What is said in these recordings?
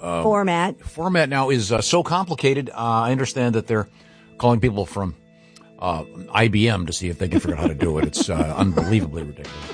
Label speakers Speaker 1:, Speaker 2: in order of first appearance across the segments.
Speaker 1: Format now is so complicated. I understand that they're calling people from IBM to see if they can figure out how to do it. It's unbelievably ridiculous.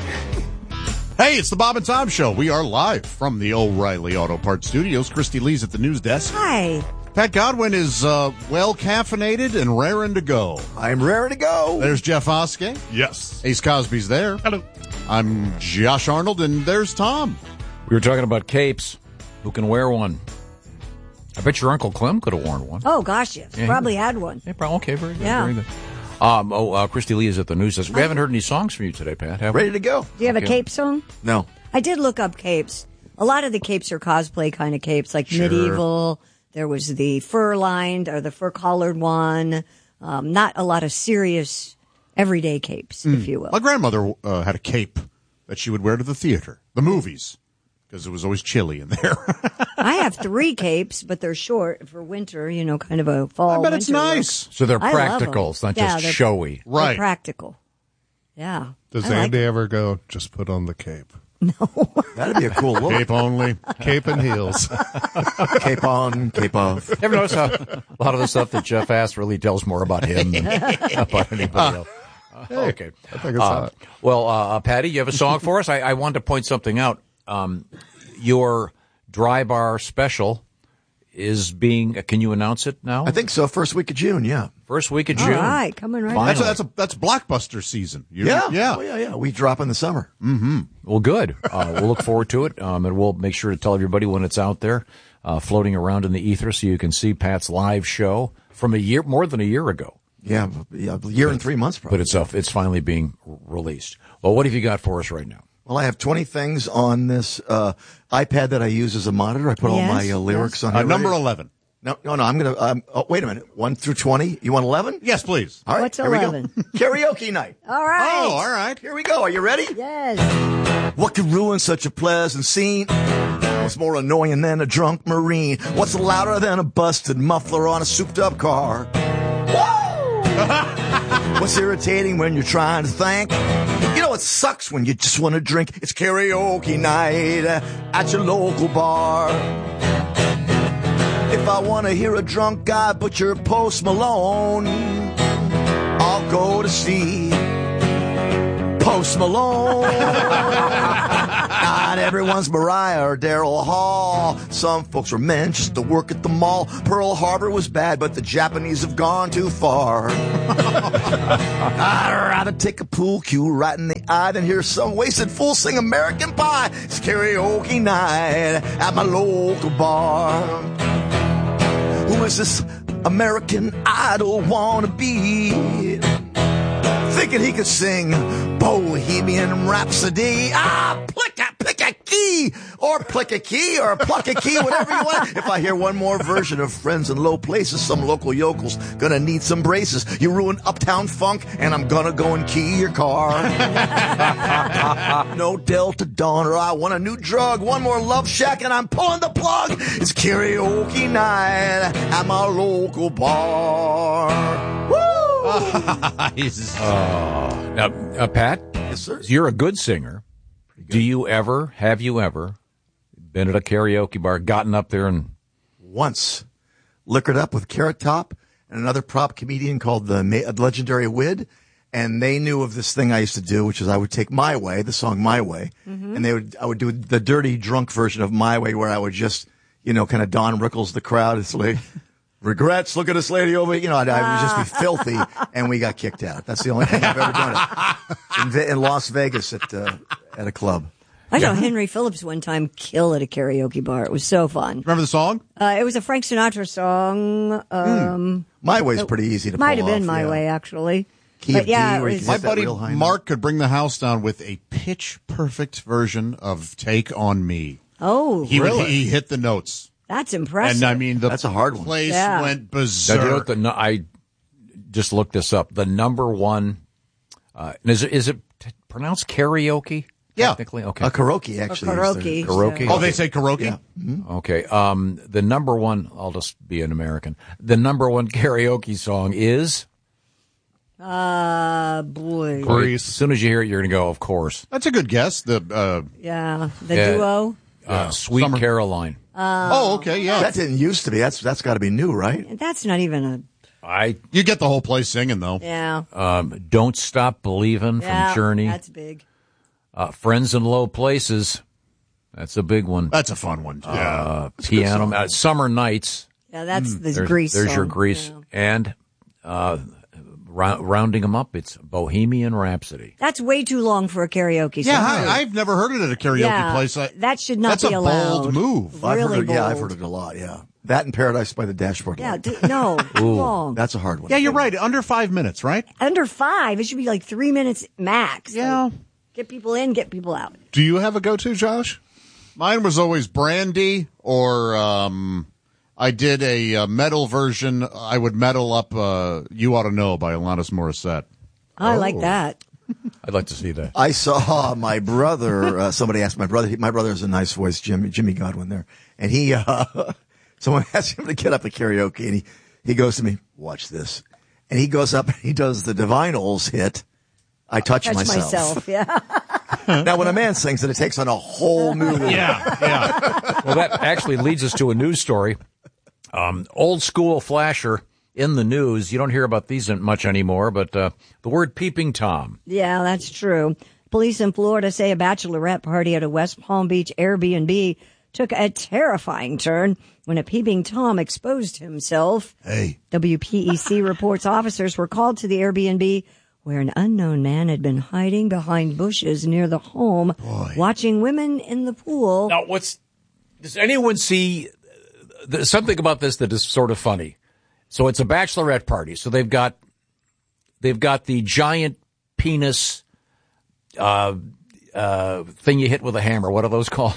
Speaker 2: Hey, it's the Bob and Tom Show. We are live from the O'Reilly Auto Parts Studios. Christy Lee's at the news desk.
Speaker 3: Hi.
Speaker 2: Pat Godwin is well caffeinated and raring to go.
Speaker 4: I'm raring to go.
Speaker 2: There's Jeff Oskey.
Speaker 5: Yes.
Speaker 2: Ace Cosby's there.
Speaker 5: Hello.
Speaker 2: I'm Josh Arnold, and there's Tom.
Speaker 1: We were talking about capes. Who can wear one? I bet your Uncle Clem could have worn one.
Speaker 3: Oh, gosh, yes.
Speaker 1: Yeah,
Speaker 3: probably had one.
Speaker 1: Yeah, okay, very good.
Speaker 3: Yeah.
Speaker 1: Very good. Christy Lee is at the news desk. We haven't heard any songs from you today, Pat, have we?
Speaker 4: Ready to go.
Speaker 3: Do you have a cape song?
Speaker 4: No.
Speaker 3: I did look up capes. A lot of the capes are cosplay kind of capes, like medieval. There was the fur-lined or the fur-collared one. Not a lot of serious everyday capes, if you will.
Speaker 2: My grandmother had a cape that she would wear to the theater, the movies, because it was always chilly in there.
Speaker 3: I have 3 capes, but they're short for winter, kind of a fall.
Speaker 2: I bet it's
Speaker 3: winter
Speaker 2: nice.
Speaker 3: look.
Speaker 1: So they're
Speaker 3: I love 'em.
Speaker 1: practical. It's not
Speaker 3: Yeah,
Speaker 1: just
Speaker 3: they're-
Speaker 1: showy.
Speaker 3: They're
Speaker 2: Right.
Speaker 3: practical. Yeah.
Speaker 5: Does
Speaker 3: I like
Speaker 5: Andy ever go, just put on the cape?
Speaker 4: That'd be a cool look.
Speaker 2: Cape only.
Speaker 5: Cape and heels.
Speaker 4: Cape on, cape off.
Speaker 1: Ever notice how a lot of the stuff that Jeff asks really tells more about him than about anybody else? Okay.
Speaker 5: I think it's hot.
Speaker 1: Well, Patty, you have a song for us? I wanted to point something out. Your Dry Bar special is being, can you announce it now?
Speaker 4: I think so. First week of June, yeah.
Speaker 1: First week of
Speaker 3: All
Speaker 1: June.
Speaker 3: right, coming right
Speaker 1: Finally.
Speaker 2: That's blockbuster season.
Speaker 4: Yeah.
Speaker 2: Yeah.
Speaker 4: Oh, yeah. We drop in the summer.
Speaker 1: Well, good. We'll look forward to it, and we'll make sure to tell everybody when it's out there, floating around in the ether, so you can see Pat's live show from more than a year ago.
Speaker 4: Yeah, a year and 3 months probably.
Speaker 1: But it's finally being released. Well, what have you got for us right now?
Speaker 4: Well, I have 20 things on this iPad that I use as a monitor. I put all my lyrics on here.
Speaker 2: Number 11.
Speaker 4: No, I'm going to, wait a minute. 1 through 20. You want 11?
Speaker 2: Yes, please.
Speaker 4: All right.
Speaker 3: What's
Speaker 4: here we go.
Speaker 3: 11?
Speaker 4: Karaoke night.
Speaker 3: All right.
Speaker 2: Oh, all right.
Speaker 4: Here we go. Are you ready?
Speaker 3: Yes.
Speaker 4: What could ruin such a pleasant scene? What's more annoying than a drunk Marine? What's louder than a busted muffler on a souped-up car? Woo! What's irritating when you're trying to think? You know, it sucks when you just want to drink. It's karaoke night at your local bar. If I want to hear a drunk guy butcher Post Malone, I'll go to see Post Malone. Not everyone's Mariah or Daryl Hall. Some folks were meant just to work at the mall. Pearl Harbor was bad, but the Japanese have gone too far. I'd rather take a pool cue right in the eye than hear some wasted fool sing American Pie. It's karaoke night at my local bar. Who is this American Idol wanna be? Thinking he could sing Bohemian Rhapsody. Pick a key, or plick a key, or pluck a key, whatever you want. If I hear one more version of Friends in Low Places, some local yokel's gonna need some braces. You ruin Uptown Funk, and I'm gonna go and key your car. No Delta Dawn, or I want a new drug. One more Love Shack, and I'm pulling the plug. It's karaoke night at my local bar. Woo!
Speaker 1: Nice. Now, Pat,
Speaker 4: Yes, sir.
Speaker 1: you're a good singer. Have you ever been at a karaoke bar, gotten up there and...
Speaker 4: Once liquored up with Carrot Top and another prop comedian called the legendary Wid, and they knew of this thing I used to do, which is I would take My Way, the song My Way, and I would do the dirty drunk version of My Way, where I would just, kind of Don Rickles the crowd. It's like, regrets, look at this lady over, I would just be filthy, and we got kicked out. That's the only time I've ever done it. In Las Vegas at a club.
Speaker 3: I saw Henry Phillips one time kill at a karaoke bar. It was so fun.
Speaker 2: Remember the song?
Speaker 3: It was a Frank Sinatra song.
Speaker 4: My Way's pretty easy to pull
Speaker 3: Might have been
Speaker 4: off,
Speaker 3: My
Speaker 4: yeah.
Speaker 3: Way, actually.
Speaker 4: Key
Speaker 3: But
Speaker 4: of D,
Speaker 3: yeah, it
Speaker 4: where you
Speaker 3: was-
Speaker 4: can
Speaker 2: My
Speaker 4: hit that
Speaker 2: buddy
Speaker 4: real high note.
Speaker 2: Mark could bring the house down with a pitch-perfect version of Take On Me.
Speaker 3: Oh,
Speaker 2: He hit the notes.
Speaker 3: that's impressive.
Speaker 2: And I mean,
Speaker 4: That's a hard one.
Speaker 2: place
Speaker 3: Yeah.
Speaker 2: went
Speaker 1: Now, do you know
Speaker 2: berserk.
Speaker 1: what I just looked this up. The number one, is it pronounced karaoke?
Speaker 2: Yeah.
Speaker 1: Technically? Okay.
Speaker 4: Karaoke, actually.
Speaker 3: karaoke.
Speaker 1: Karaoke?
Speaker 2: Oh, they say karaoke?
Speaker 4: Yeah.
Speaker 1: Okay. The number one, I'll just be an American. The number one karaoke song is?
Speaker 3: Boy.
Speaker 1: As
Speaker 5: Grease.
Speaker 1: soon as you hear it, you're going to go, of course.
Speaker 2: That's a good guess.
Speaker 3: Yeah. The duo.
Speaker 1: Sweet
Speaker 2: Summer.
Speaker 1: Caroline.
Speaker 2: Oh, okay, yeah.
Speaker 4: That didn't used to be. That's got to be new, right?
Speaker 3: That's not even
Speaker 2: You get the whole place singing, though.
Speaker 1: Don't Stop Believin' from Journey.
Speaker 3: That's big.
Speaker 1: Friends in Low Places. That's a big one.
Speaker 2: That's a fun one.
Speaker 1: Piano. Summer Nights.
Speaker 3: Yeah, that's the Grease
Speaker 1: There's
Speaker 3: song.
Speaker 1: your Grease.
Speaker 3: Yeah.
Speaker 1: And rounding them up, it's Bohemian Rhapsody.
Speaker 3: That's way too long for a karaoke song.
Speaker 2: Yeah, I've never heard it at a karaoke place.
Speaker 3: That should not
Speaker 2: That's
Speaker 3: be
Speaker 2: a
Speaker 3: allowed.
Speaker 2: bold move.
Speaker 4: I've
Speaker 3: Really
Speaker 4: heard it, yeah, I've
Speaker 3: bold.
Speaker 4: heard it a lot. Yeah, that and Paradise by the Dashboard
Speaker 3: Yeah,
Speaker 4: Light.
Speaker 3: no, too long.
Speaker 4: That's a hard one.
Speaker 2: Yeah, you're right. Under 5 minutes, right?
Speaker 3: Under 5, it should be like 3 minutes max.
Speaker 2: Yeah.
Speaker 3: Like, get people in, get people out.
Speaker 5: Do you have a go-to, Josh?
Speaker 2: Mine was always Brandy, or I did a metal version. I would metal up You Ought to Know by Alanis Morissette.
Speaker 3: I like that.
Speaker 1: I'd like to see that.
Speaker 4: I saw my brother. Somebody asked my brother. My brother has a nice voice, Jimmy Godwin there, and he. Someone asked him to get up at karaoke, and he goes to me, "Watch this," and he goes up and he does the Divinyls hit, "I Touch Myself."
Speaker 3: Yeah.
Speaker 4: Now, when a man sings it, it takes on a whole new.
Speaker 2: Yeah.
Speaker 1: Well, that actually leads us to a news story. Old school flasher in the news. You don't hear about these much anymore, but the word peeping Tom.
Speaker 3: Yeah, that's true. Police in Florida say a bachelorette party at a West Palm Beach Airbnb took a terrifying turn when a peeping Tom exposed himself.
Speaker 4: Hey.
Speaker 3: WPEC reports officers were called to the Airbnb where an unknown man had been hiding behind bushes near the home, watching women in the pool.
Speaker 1: Now, does anyone see something about this that is sort of funny? So it's a bachelorette party. So they've got the giant penis thing you hit with a hammer. What are those called?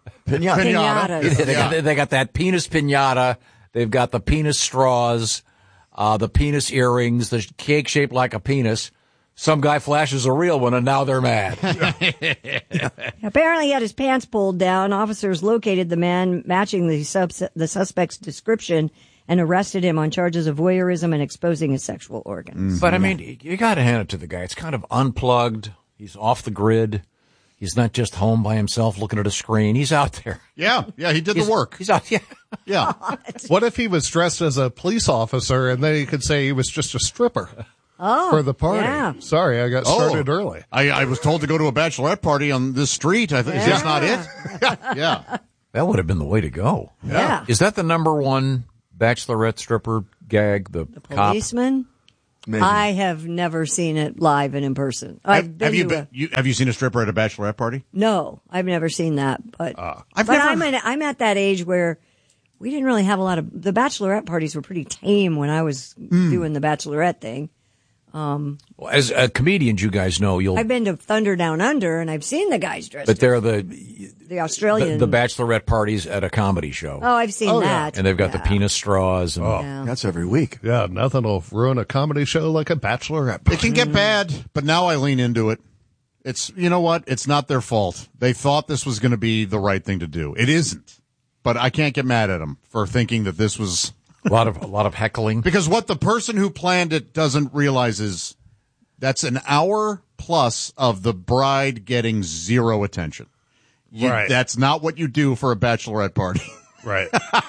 Speaker 3: Piñatas.
Speaker 1: They got that penis piñata. They've got the penis straws, the penis earrings, the cake shaped like a penis. Some guy flashes a real one, and now they're mad.
Speaker 3: Apparently he had his pants pulled down. Officers located the man matching the suspect's description and arrested him on charges of voyeurism and exposing his sexual organs.
Speaker 1: But, I mean, you got to hand it to the guy. It's kind of unplugged. He's off the grid. He's not just home by himself looking at a screen. He's out there.
Speaker 2: Yeah, he did the work.
Speaker 1: He's out, yeah.
Speaker 2: Yeah.
Speaker 5: What if he was dressed as a police officer and then he could say he was just a stripper for the party?
Speaker 3: yeah.
Speaker 5: Sorry, I got started early.
Speaker 2: I was told to go to a bachelorette party on this street. Is this not it? Yeah.
Speaker 1: That would have been the way to go.
Speaker 3: Yeah.
Speaker 1: Is that the number one bachelorette stripper gag, the cop?
Speaker 3: Policeman?
Speaker 4: Maybe.
Speaker 3: I have never seen it live and in person.
Speaker 2: Have you seen a stripper at a bachelorette party?
Speaker 3: No, I've never seen that. But
Speaker 2: never-
Speaker 3: I'm at that age where we didn't really have a lot of the bachelorette parties were pretty tame when I was doing the bachelorette thing.
Speaker 1: Well, as comedians, you guys know
Speaker 3: I've been to Thunder Down Under and I've seen the guys dressed.
Speaker 1: but they're
Speaker 3: the Australian.
Speaker 1: the bachelorette parties at a comedy show.
Speaker 3: Oh, I've seen that.
Speaker 1: And they've got the penis straws. And,
Speaker 3: Yeah.
Speaker 4: That's every week.
Speaker 5: Yeah, nothing will ruin a comedy show like a bachelorette party.
Speaker 2: It can get bad, but now I lean into it. It's, you know what? It's not their fault. They thought this was going to be the right thing to do. It isn't. But I can't get mad at them for thinking that this was
Speaker 1: a lot of heckling.
Speaker 2: because what the person who planned it doesn't realize is that's an hour plus of the bride getting zero attention.
Speaker 5: Right.
Speaker 2: That's not what you do for a bachelorette party.
Speaker 5: Right.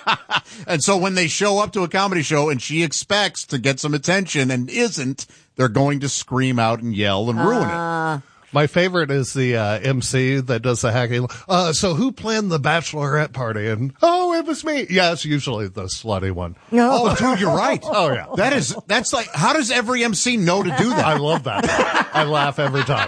Speaker 2: And so when they show up to a comedy show and she expects to get some attention and isn't, they're going to scream out and yell and ruin it.
Speaker 5: My favorite is the MC that does the hacking. So who planned the bachelorette party? And, it was me. Yeah, it's usually the slutty one.
Speaker 3: No.
Speaker 2: Oh, dude, you're right.
Speaker 5: Oh, yeah.
Speaker 2: That's like, how does every MC know to do that?
Speaker 5: I love that. I laugh every time.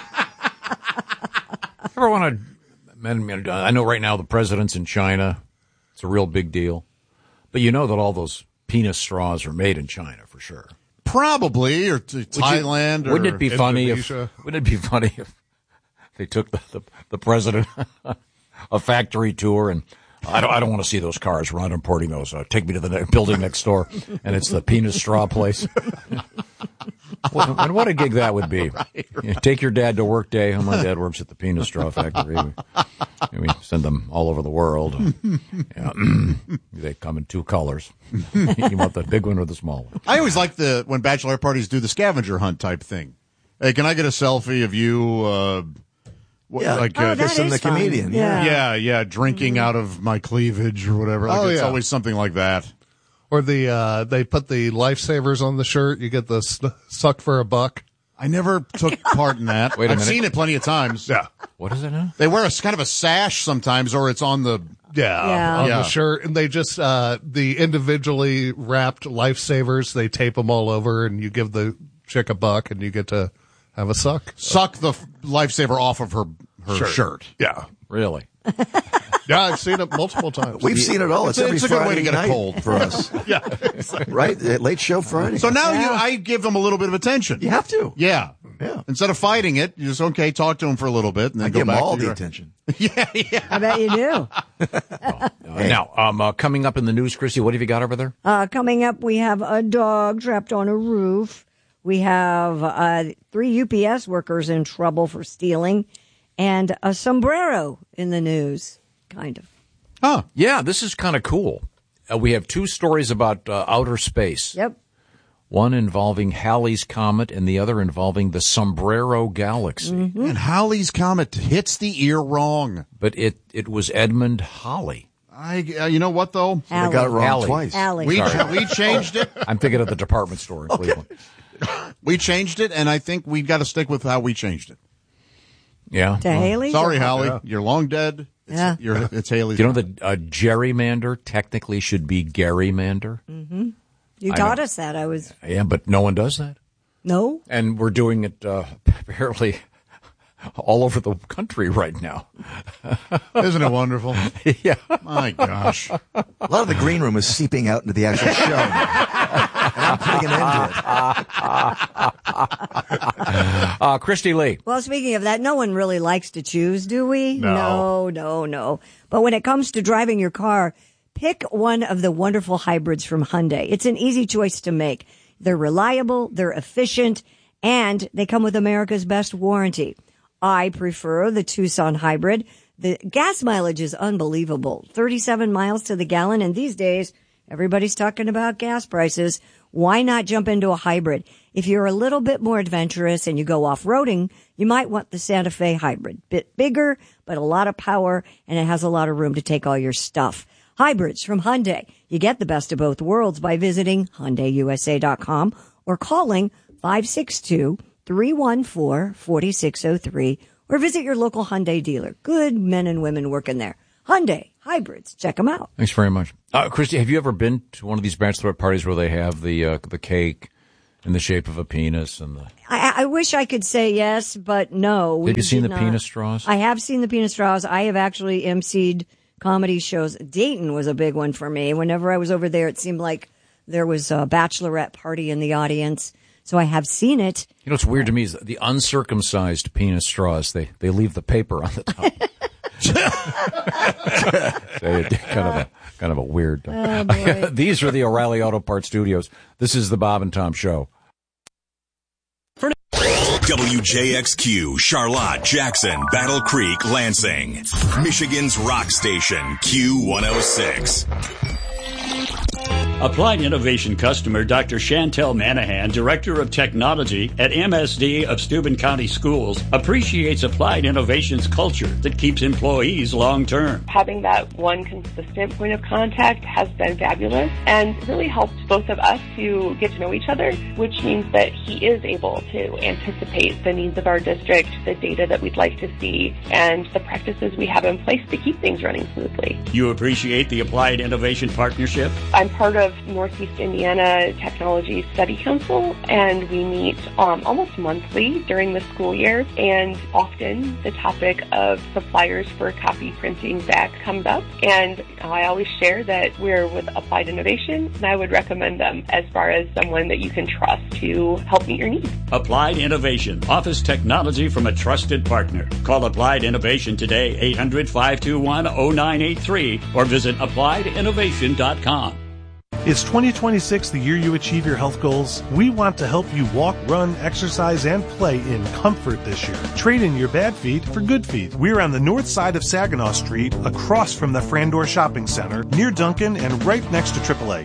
Speaker 1: Ever want to? I know right now the president's in China. It's a real big deal. But you know that all those penis straws are made in China for sure.
Speaker 2: Probably, or to Thailand.
Speaker 1: Wouldn't it be funny if?
Speaker 5: Indonesia.
Speaker 1: Wouldn't it be funny if they took the president a factory tour and I don't want to see those cars. We're not importing those. Take me to the building next door, and it's the penis straw place. And what a gig that would be. You take your dad to work day. My dad works at the penis straw factory. We send them all over the world. Yeah. They come in two colors. You want the big one or the small one?
Speaker 2: I always like when bachelor parties do the scavenger hunt type thing. Hey, can I get a selfie of you
Speaker 4: Yeah.
Speaker 2: Like,
Speaker 3: that
Speaker 4: Kissing
Speaker 3: is
Speaker 4: the
Speaker 3: fun.
Speaker 4: comedian. Yeah.
Speaker 2: yeah, drinking out of my cleavage or whatever. Like, it's always something like that.
Speaker 5: Or they put the lifesavers on the shirt. You get the suck for $1.
Speaker 2: I never took part in that.
Speaker 1: Wait a
Speaker 2: I've
Speaker 1: minute.
Speaker 2: seen it plenty of times.
Speaker 5: Yeah.
Speaker 1: What is it now?
Speaker 2: They wear a kind of a sash sometimes, or it's on the.
Speaker 3: Yeah.
Speaker 5: On
Speaker 2: Yeah.
Speaker 5: the shirt. And they just, the individually wrapped lifesavers, they tape them all over and you give the chick $1 and you get to have a suck.
Speaker 2: Suck the lifesaver off of her shirt.
Speaker 5: Yeah.
Speaker 1: Really?
Speaker 5: Yeah, I've seen it multiple times.
Speaker 4: We've seen it all. It's every
Speaker 2: It's a good way to
Speaker 4: Friday
Speaker 2: get a
Speaker 4: night
Speaker 2: cold.
Speaker 4: for us.
Speaker 5: Yeah.
Speaker 4: Right? Late show Friday.
Speaker 2: So now I give them a little bit of attention.
Speaker 4: you have to.
Speaker 2: Yeah.
Speaker 4: Yeah.
Speaker 2: Instead of fighting it, you just, talk to them for a little bit and then
Speaker 4: I
Speaker 2: go
Speaker 4: give them
Speaker 2: back
Speaker 4: all
Speaker 2: to
Speaker 4: the
Speaker 2: your...
Speaker 4: attention.
Speaker 3: I bet you do.
Speaker 1: Now, coming up in the news, Christy, what have you got over there?
Speaker 3: Coming up, we have a dog trapped on a roof. We have 3 UPS workers in trouble for stealing, and a sombrero in the news, kind of.
Speaker 2: Huh.
Speaker 1: Yeah, this is kind of cool. We have 2 stories about outer space.
Speaker 3: Yep.
Speaker 1: One involving Halley's Comet and the other involving the Sombrero Galaxy.
Speaker 3: Mm-hmm.
Speaker 2: And Halley's Comet hits the ear wrong.
Speaker 1: But it was Edmund Halley.
Speaker 2: You know what, though?
Speaker 4: They got it wrong
Speaker 1: Alley.
Speaker 4: twice.
Speaker 3: Alley.
Speaker 2: We changed it.
Speaker 1: I'm thinking of the department store in Cleveland.
Speaker 2: We changed it, and I think we've got to stick with how we changed it.
Speaker 1: Yeah.
Speaker 3: To Haley?
Speaker 2: Sorry, Hallie. You're long dead.
Speaker 3: Yeah.
Speaker 2: It's Haley's.
Speaker 1: You know that gerrymander technically should be Garymander?
Speaker 3: You taught us that. I was,
Speaker 1: Yeah, but no one does that.
Speaker 3: no?
Speaker 1: And we're doing it apparently all over the country right now.
Speaker 2: Isn't it wonderful?
Speaker 1: Yeah.
Speaker 2: My gosh.
Speaker 4: A lot of the green room is seeping out into the actual show. And I'm putting an end to it.
Speaker 1: Christy Lee.
Speaker 3: Well, speaking of that, no one really likes to choose, do we?
Speaker 2: No.
Speaker 3: No. But when it comes to driving your car, pick one of the wonderful hybrids from Hyundai. It's an easy choice to make. They're reliable, they're efficient, and they come with America's best warranty. I prefer the Tucson hybrid. The gas mileage is unbelievable. 37 miles to the gallon. And these days, everybody's talking about gas prices. Why not jump into a hybrid? If you're a little bit more adventurous and you go off-roading, you might want the Santa Fe hybrid. Bit bigger, but a lot of power, and it has a lot of room to take all your stuff. Hybrids from Hyundai. You get the best of both worlds by visiting HyundaiUSA.com or calling 562-314-4603 or visit your local Hyundai dealer. Good men and women working there. Hyundai Hybrids. Check them out.
Speaker 1: Thanks very much. Christy, have you ever been to one of these bachelorette parties where they have the cake in the shape of a penis and the...
Speaker 3: I wish I could say yes, but no.
Speaker 1: Have you seen the
Speaker 3: not.
Speaker 1: penis straws?
Speaker 3: I have seen the penis straws. I have actually emceed comedy shows. Dayton was a big one for me. Whenever I was over there, it seemed like there was a bachelorette party in the audience. So I have seen it.
Speaker 1: You know what's weird to me is the uncircumcised penis straws. They leave the paper on the top. kind of a weird.
Speaker 3: Oh, boy.
Speaker 1: These are the O'Reilly Auto Parts Studios. This is the Bob and Tom Show.
Speaker 6: WJXQ, Charlotte, Jackson, Battle Creek, Lansing. Michigan's rock station, Q106.
Speaker 7: Applied Innovation customer Dr. Chantel Manahan, Director of Technology at MSD of Steuben County Schools, appreciates Applied Innovation's culture that keeps employees long-term.
Speaker 8: Having that one consistent point of contact has been fabulous and really helped both of us to get to know each other, which means that he is able to anticipate the needs of our district, the data that we'd like to see, and the practices we have in place to keep things running smoothly.
Speaker 7: You appreciate the Applied Innovation partnership?
Speaker 8: I'm part of Northeast Indiana Technology Study Council, and we meet almost monthly during the school year, and often the topic of suppliers for copy printing back comes up, and I always share that we're with Applied Innovation, and I would recommend them as far as someone that you can trust to help meet your needs.
Speaker 7: Applied Innovation offers technology from a trusted partner. Call Applied Innovation today, 800-521-0983, or visit appliedinnovation.com.
Speaker 9: Is 2026 the year you achieve your health goals? We want to help you walk, run, exercise, and play in comfort this year. Trade in your bad feet for good feet. We're on the north side of Saginaw Street, across from the Frandor Shopping Center, near Duncan, and right next to AAA.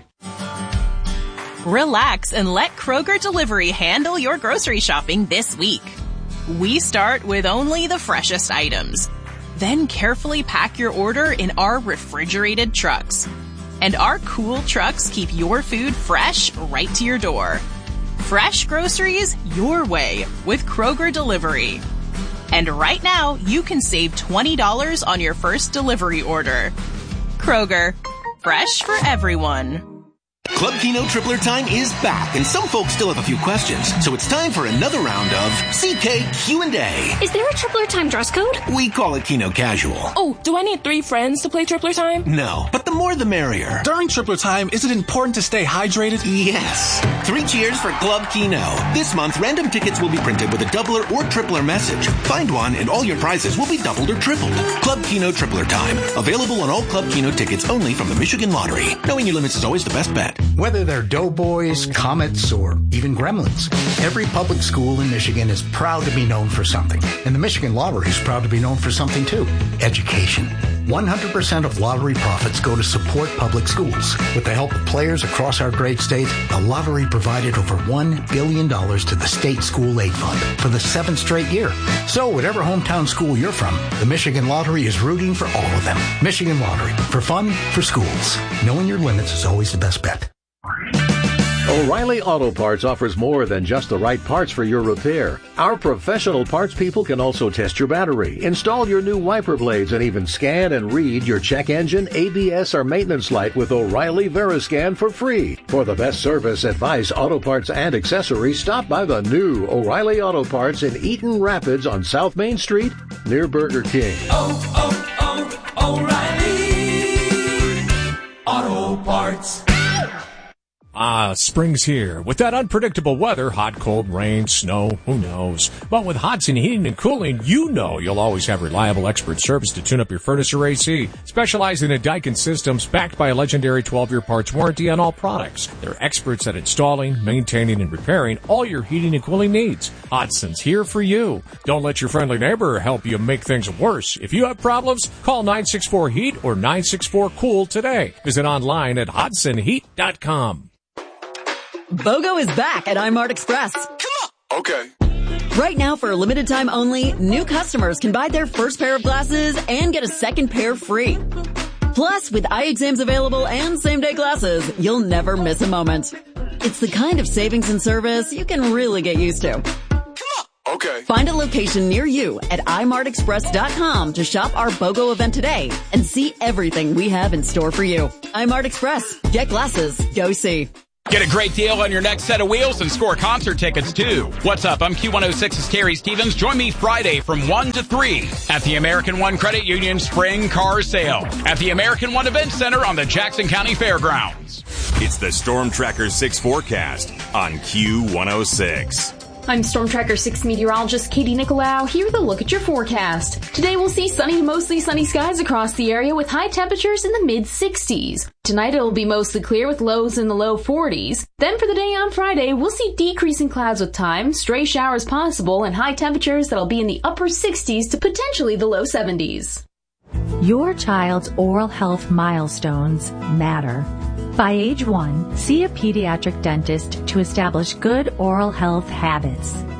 Speaker 10: Relax and let Kroger Delivery handle your grocery shopping this week. We start with only the freshest items. Then carefully pack your order in our refrigerated trucks. And our cool trucks keep your food fresh right to your door. Fresh groceries your way with Kroger Delivery. And right now, you can save $20 on your first delivery order. Kroger, fresh for everyone.
Speaker 11: Club Kino Tripler Time is back, and some folks still have a few questions, so it's time for another round of CK Q&A.
Speaker 12: Is there a Tripler Time dress code?
Speaker 11: We call it Kino Casual.
Speaker 12: Oh, do I need 3 friends to play Tripler Time?
Speaker 11: No, but the more the merrier.
Speaker 13: During Tripler Time, is it important to stay hydrated?
Speaker 11: Yes. 3 cheers for Club Kino. This month, random tickets will be printed with a doubler or tripler message. Find one, and all your prizes will be doubled or tripled. Club Kino Tripler Time. Available on all Club Kino tickets only from the Michigan Lottery. Knowing your limits is always the best bet.
Speaker 14: Whether they're Doughboys, Comets, or even Gremlins, every public school in Michigan is proud to be known for something. And the Michigan Lottery is proud to be known for something too. Education. 100% of lottery profits go to support public schools. With the help of players across our great state, the lottery provided over $1 billion to the state school aid fund for the 7th straight year. So whatever hometown school you're from, the Michigan Lottery is rooting for all of them. Michigan Lottery. For fun, for schools. Knowing your limits is always the best bet.
Speaker 15: O'Reilly Auto Parts offers more than just the right parts for your repair. Our professional parts people can also test your battery, install your new wiper blades, and even scan and read your check engine, ABS, or maintenance light with O'Reilly VeriScan for free. For the best service, advice, auto parts, and accessories, stop by the new O'Reilly Auto Parts in Eaton Rapids on South Main Street near Burger King.
Speaker 16: O'Reilly Auto Parts. Spring's here. With that unpredictable weather, hot, cold, rain, snow, who knows? But with Hodson Heating and Cooling, you know you'll always have reliable expert service to tune up your furnace or AC. Specializing in Daikin systems, backed by a legendary 12-year parts warranty on all products. They're experts at installing, maintaining, and repairing all your heating and cooling needs. Hodson's here for you. Don't let your friendly neighbor help you make things worse. If you have problems, call 964-HEAT or 964-COOL today. Visit online at HodsonHeat.com.
Speaker 17: BOGO is back at iMart Express.
Speaker 18: Come on. Okay.
Speaker 17: Right now, for a limited time only, new customers can buy their first pair of glasses and get a second pair free. Plus, with eye exams available and same-day glasses, you'll never miss a moment. It's the kind of savings and service you can really get used to.
Speaker 18: Come on. Okay.
Speaker 17: Find a location near you at imartexpress.com to shop our BOGO event today and see everything we have in store for you. iMart Express. Get glasses. Go see.
Speaker 19: Get a great deal on your next set of wheels and score concert tickets, too. What's up? I'm Q106's Terry Stevens. Join me Friday from 1 to 3 at the American One Credit Union Spring Car Sale at the American One Event Center on the Jackson County Fairgrounds.
Speaker 6: It's the Storm Tracker 6 forecast on Q106.
Speaker 20: I'm Storm Tracker 6 meteorologist Katie Nicolau. Here with a look at your forecast. Today we'll see sunny to mostly sunny skies across the area with high temperatures in the mid-60s. Tonight it'll be mostly clear with lows in the low 40s. Then for the day on Friday, we'll see decreasing clouds with time, stray showers possible, and high temperatures that'll be in the upper 60s to potentially the low 70s.
Speaker 21: Your child's oral health milestones matter. By age 1, see a pediatric dentist to establish good oral health habits.